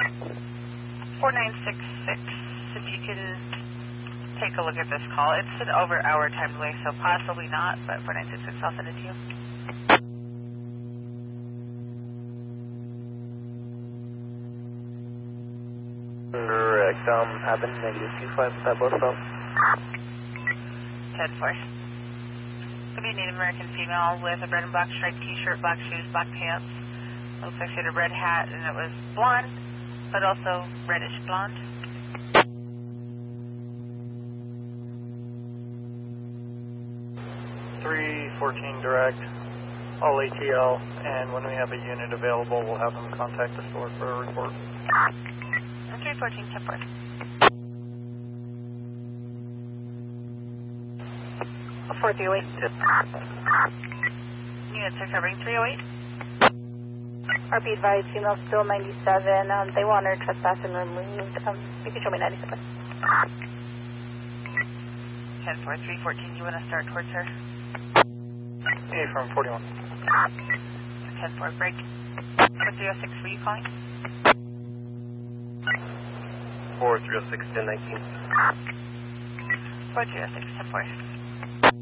4966, if you can take a look at this call. It's an over-hour time delay, so possibly not, but 4966, I'll send it to you. Correct, happened -25, that both of 10-4. Could be a Native American female with a red and black striped t-shirt, black shoes, black pants. Looks like she had a red hat and it was blonde, but also reddish blonde. .314 direct, all ATL, and when we have a unit available, we'll have them contact the store for a report. 314, 10-4. Oh, 408. Units are covering 308. RP advised, female still 97. They want her trespass and removed. You can show me 97. 10-4, 314, you want to start towards her? A from 41. 10-4, break. 4306, were you calling? 4306, 1019. 4306, 10-4.